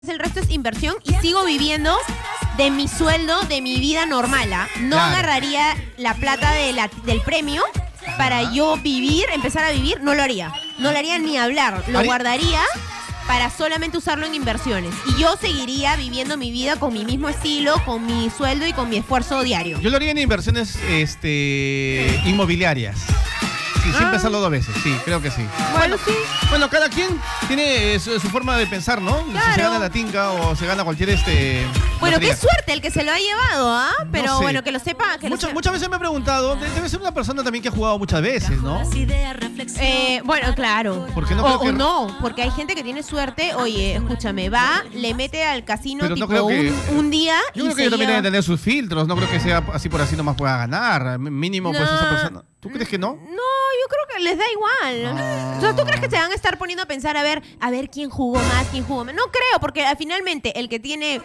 el resto es inversión y sigo viviendo de mi sueldo, de mi vida normal. No Claro. agarraría la plata del premio para yo vivir, empezar a vivir, no lo haría. No lo haría ni hablar, lo guardaría para solamente usarlo en inversiones. Y yo seguiría viviendo mi vida con mi mismo estilo, con mi sueldo y con mi esfuerzo diario. Yo lo haría en inversiones inmobiliarias. Sí, sin pensarlo dos veces, sí, creo que sí. Bueno, sí. Bueno, cada quien tiene su forma de pensar, ¿no? Claro. Si se gana la tinca o se gana cualquier Bueno, qué lotería. suerte el que se lo ha llevado, ¿ah? Pero No sé. bueno, que lo sepa. Que Muchas veces me he preguntado, debe ser una persona también que ha jugado muchas veces, ¿no? Bueno, claro. Porque no creo que- O no, porque hay gente que tiene suerte. Oye, escúchame, va, le mete al casino Pero no tipo creo que- un día Yo y creo que se ellos también lleva- deben tener sus filtros, no creo que sea así por así nomás pueda ganar. Mínimo, pues No. esa persona. ¿Tú crees que no? No, yo creo que les da igual. No. O sea, ¿tú crees que se van a estar poniendo a pensar a ver quién jugó más, quién jugó menos? No creo, porque finalmente el que tiene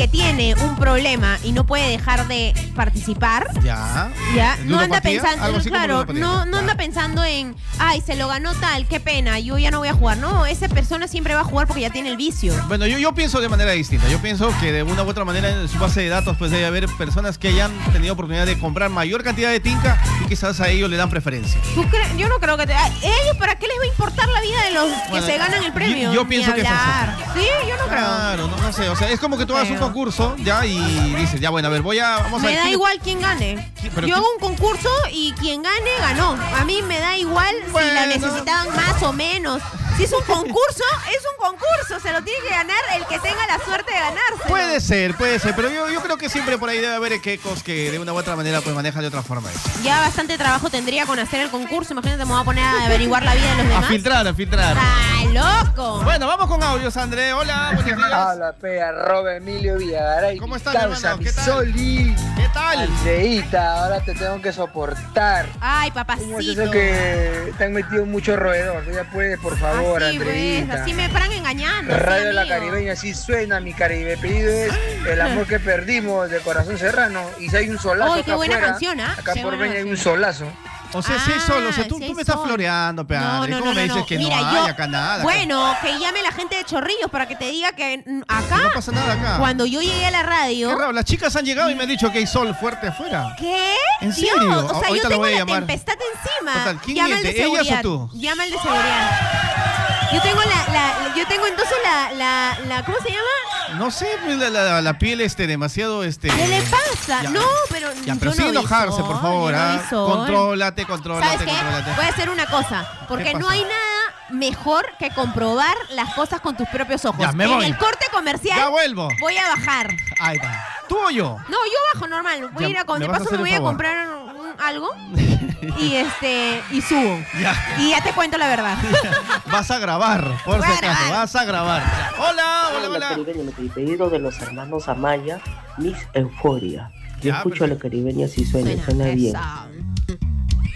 un problema y no puede dejar de participar, Ya. no anda ¿Ludopatía? pensando, Algo así como claro, ludopatía. no anda Claro. pensando en, ay, se lo ganó tal, qué pena, yo ya no voy a jugar. No, esa persona siempre va a jugar porque ya tiene el vicio. Bueno, yo pienso de manera distinta. Yo pienso que de una u otra manera en su base de datos pues debe haber personas que hayan tenido oportunidad de comprar mayor cantidad de tinca y quizás a ellos le dan preferencia. Yo no creo que ellos, ¿para qué les va a importar la vida de los Bueno, que se ganan el premio? yo pienso Ni que es hablar. Sí, yo no creo. Claro, no sé. O sea, es como que tú hagas un Creo. concurso ya y dices, ya bueno, a ver, vamos a Me ver. da quién- igual quién gane. Pero Yo quién- hago un concurso y quien gane, ganó. A mí me da igual si la Bueno. necesitaban más o menos. Si es un concurso, es un concurso. Se lo tiene que ganar el que tenga la suerte de ganarse. Puede ser, pero yo creo que siempre por ahí debe haber quecos que de una u otra manera pues manejan de otra forma eso. Ya bastante trabajo tendría con hacer el concurso. Imagínate, me voy a poner a averiguar la vida de los A demás. filtrar. ¡Ay, loco! Bueno, vamos con audios, André. Hola, buenos días. Habla, pea, Robe Emilio Villagaray. ¿Cómo estás, Causa, hermano? ¿Qué tal? Misoli. ¿Qué tal? Andreita, ahora te tengo que soportar. Ay, ¿Cómo es papacito. eso que te han metido mucho roedor? Ya puedes, por favor, Así, pues, Andreita. así me paran engañando. Radio sí, La amigo. Caribeña, así suena mi Caribe. Pedido es El amor que perdimos de Corazón Serrano. Y si hay un solazo Ay, acá qué buena afuera, canción, ¿ah? acá Qué por buena Beña hay un canción. solazo. O sea, sí, solo. O sea, tú Sí, me estás sol. floreando, pe, André. ¿Cómo me dices que Mira, no hay acá nada? Bueno, que llame la gente de Chorrillos para que te diga que acá, Que no pasa nada acá. cuando yo llegué a la radio... Qué raro, las chicas han llegado y me han dicho que hay sol fuerte afuera. ¿Qué? ¿En Dios, serio? o sea, Ahorita yo lo tengo voy a la llamar. tempestad encima. Total, ¿quién Llama al de miente, ellas o seguridad. tú? Llama al de seguridad. Yo tengo entonces la ¿cómo se llama? No sé, pues la piel demasiado ¿Qué le pasa? Ya. No, pero Ya, yo pero sin no vi enojarse, sol, por favor. yo no ¿ah? vi sol. Contrólate. ¿Sabes qué? Voy a hacer una cosa, porque ¿Qué no pasa? hay nada mejor que comprobar las cosas con tus propios ojos. Ya, me en voy. el corte comercial Ya vuelvo. voy a bajar. Ahí está. ¿Tú o yo? No, yo bajo normal. Voy Ya, a ir a ¿me de vas a paso hacer me el voy a favor? comprar algo y subo. Ya. Y ya te cuento la verdad. Vas a grabar, por Voy si a acaso. grabar. Vas a grabar. Hola. Caribeña, mi pedido de los hermanos Amaya, Miss Euforia. Yo Ya, escucho a la caribeña si suena bien. Esa.